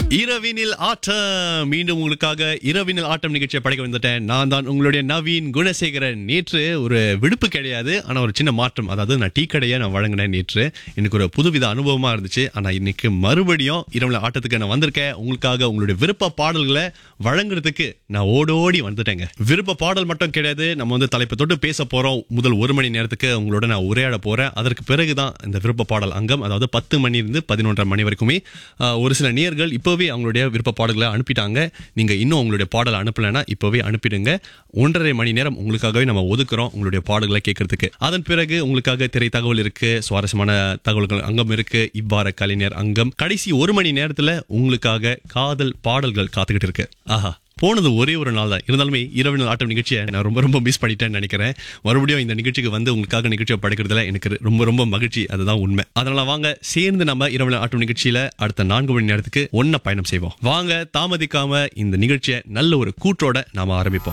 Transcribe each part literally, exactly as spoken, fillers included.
இரவினில் ஆட்டம் மீண்டும் உங்களுக்காக இரவினில் ஆட்டம் நிகழ்ச்சியை படைக்க வந்துட்டேன். நான் தான் உங்களுடைய நவீன் குணசேகரன். நேற்று ஒரு விடுப்பு கிடையாது, ஆனா ஒரு சின்ன மாற்றம். அதாவது நான் டீ கடையை நான் வழங்கினேன் நேற்று. எனக்கு ஒரு புதுவித அனுபவமா இருந்துச்சு. ஆனா இன்னைக்கு மறுபடியும் இரவினில் ஆட்டத்துக்கு நான் வந்திருக்கேன். உங்களுக்காக உங்களுடைய விருப்ப பாடல்களை வழங்குறதுக்கு நான் ஓடோடி வந்துட்டேங்க. விருப்ப பாடல் மட்டும் கிடையாது, நம்ம வந்து தலைப்பு தொட்டு பேச போறோம். முதல் ஒரு மணி நேரத்துக்கு உங்களோட நான் உரையாட போறேன். அதற்கு பிறகுதான் இந்த விருப்ப பாடல் அங்கம். அதாவது பத்து மணி இருந்து பதினொன்றரை மணி வரைக்குமே ஒரு சில நேயர்கள் இப்பவே அவங்களுடைய விருப்ப பாடல்களை அனுப்பிட்டாங்க. நீங்க இன்னும் உங்களுடைய பாடல் அனுப்பலைன்னா இப்பவே அனுப்பிடுங்க. ஒன்றரை மணி நேரம் உங்களுக்காகவே நம்ம ஒதுக்குறோம் உங்களுடைய பாடல்களை கேட்கறதுக்கு. அதன் பிறகு உங்களுக்காக திரை தகவல் இருக்கு, சுவாரஸ்யமான தகவல்கள் அங்கம் இருக்கு, இவ்வாறு கலைஞர் அங்கம். கடைசி ஒரு மணி நேரத்துல உங்களுக்காக காதல் பாடல்கள் காத்துக்கிட்டு இருக்கு. ஆஹா, போனது ஒரே ஒரு நாள் தான். இருந்தாலுமே இரவு ஆட்டம் நிகழ்ச்சியை நான் ரொம்ப ரொம்ப மிஸ் பண்ணிட்டேன்னு நினைக்கிறேன். மறுபடியும் இந்த நிகழ்ச்சிக்கு வந்து உங்களுக்காக நிகழ்ச்சியை படைக்கிறதுல எனக்கு ரொம்ப ரொம்ப மகிழ்ச்சி. அதுதான் உண்மை. அதனால வாங்க சேர்ந்து நம்ம இரவு ஆட்டம் நிகழ்ச்சியில அடுத்த நான்கு மணி நேரத்துக்கு ஒன்ன பயணம் செய்வோம். வாங்க தாமதிக்காம இந்த நிகழ்ச்சியை நல்ல ஒரு கூற்றோட நாம ஆரம்பிப்போம்.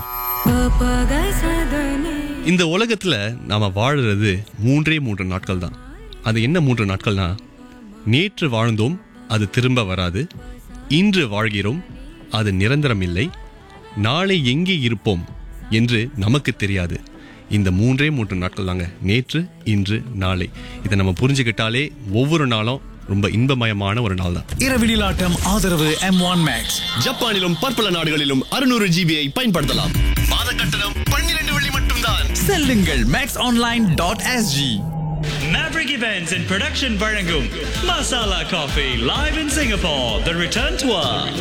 இந்த உலகத்துல நாம வாழுறது மூன்றே மூன்று நாட்கள் தான். அது என்ன மூன்று நாட்கள்னா, நேற்று வாழ்ந்தோம், அது திரும்ப வராது. இன்று வாழ்கிறோம், அது நிரந்தரம் இல்லை. நாளை எங்கே இருப்போம் என்று நமக்கு தெரியாது. இந்த மூன்றே மூன்று நாட்கள் தாங்க, நேற்று, இன்று, நாளை. இதை நம்ம புரிஞ்சுக்கிட்டாலே ஒவ்வொரு நாளும் ரொம்ப இன்பமயமான ஒரு நாள் தான். இரவினில் ஆட்டம் ஆதரவு எம் ஒன் மேக்ஸ். ஜப்பானிலும் பற்பல நாடுகளிலும் அறுநூறு ஜிபியை பயன்படுத்தலாம். மாத கட்டணம் பன்னிரண்டு வெள்ளி மட்டும்தான். செல்லுங்கள் maths online dot SG. Maverick Events and Production வழங்கும் Masala Coffee live in Singapore, the return tour.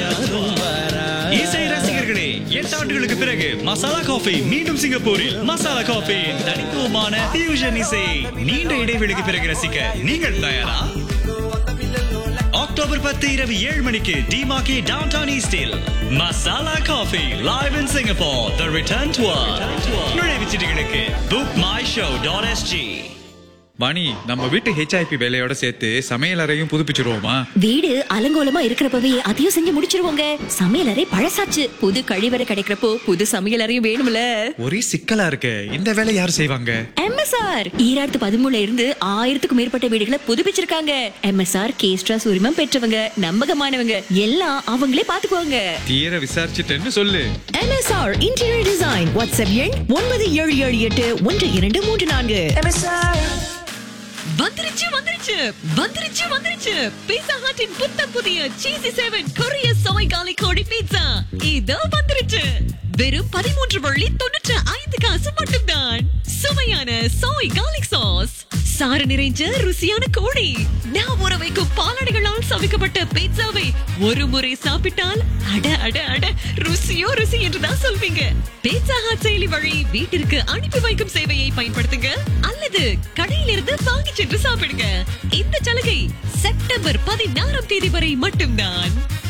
இசை ரசிகர்களே, எட்டு ஆண்டுகளுக்கு பிறகு மசாலா காஃபி மீண்டும் சிங்கப்பூரில். மசாலா காஃபி தனித்துவமான ஃபியூஷன் இசை நீண்ட இடைவெளிக்கு பிறகு ரசிக்க நீங்கள் தயாரா? அக்டோபர் பத்து இரவு ஏழு மணிக்கு டிமாக்கி டவுன்டவுன் ஈஸ்டில் masala coffee live in Singapore, the return tour. நுழைவுச் சீட்டுகளுக்கு book my show dot s g. மணி, நம்ம வீட்டு ஹெச்ஐபி வேலையோட சேர்த்து சமையல் அறையும் புதுப்பிச்சிருவோமா? வீடு அலங்கோலமா இருக்கிறப்பவே அதையும் செஞ்சு முடிச்சிருவோங்க. சமையல் அறை பழசாச்சு, புது கழிவறை கிடைக்கிறப்போ புது சமையல் அறையும் வேணும்ல. ஒரே சிக்கலா இருக்கு. இந்த வேலை யார் செய்வாங்க? எம்எஸ்ஆர் ஈராயிரத்து பதிமூணுல இருந்து ஆயிரத்துக்கும் மேற்பட்ட வீடுகளை புதுப்பிச்சிருக்காங்க. எம்எஸ்ஆர் கேஸ்ட்ராஸ் உரிமம் பெற்றவங்க, நம்பகமானவங்க, எல்லாம் அவங்களே பாத்துக்குவாங்க. தீர விசாரிச்சுட்டேன்னு சொல்லு. MSR interior design. வாட்ஸ்அப் எண் ஒன்பது ஏழு ஏழு எட்டு ஒன்று இரண்டு மூன்று நான்கு. எம்எஸ்ஆர் வந்துருச்சு வந்துருச்சு வந்துருச்சு வந்துருச்சு பீட்சா ஹட்டின் புத்தம் புதிய சீசி செவன் கொரிய சோய் கார்லிக் கோழி பீட்சா இதோ வந்துருச்சு. வெறும் பதிமூன்று வள்ளி தொண்ணூற்று ஐந்து காசு மட்டும்தான். சுவையான சோய் கார்லிக் சாஸ், சாறு நிறைஞ்ச ருசியான கோழி, நான் ஊற வைக்கும் பாலாடைகளால் சமைக்கப்பட்ட பீட்சாவை ஒரு முறை சாப்பிட்டால் அட அட அட ருசியோ ருசி என்றுதான் சொல்வீங்க. பீட்சா ஹட் செயலி வழி வீட்டிற்கு அனுப்பி வைக்கும் சேவையை பயன்படுத்துங்க அல்லது கடையிலிருந்து வாங்கி சென்று சாப்பிடுங்க. இந்த சலுகை செப்டம்பர் பதினாறாம் தேதி வரை மட்டும்தான்.